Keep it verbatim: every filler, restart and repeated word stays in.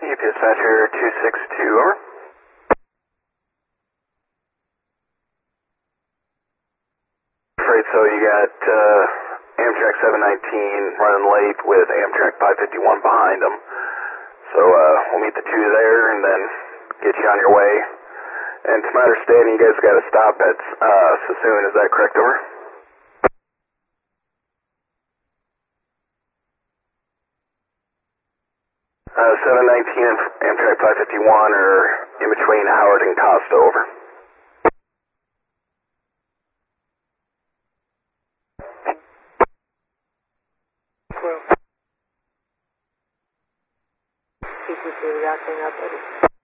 Dispatcher two six two, over. Afraid so, you got uh, Amtrak seven nineteen running late with Amtrak five fifty-one behind them. So uh, we'll meet the two there and then get you on your way. And to my understanding, you guys got to stop at uh, Sassoon, is that correct, over? Uh, seven nineteen and Amtrak five fifty-one are in between Howard and Costa, over. Well, P C two, we got thing up, buddy.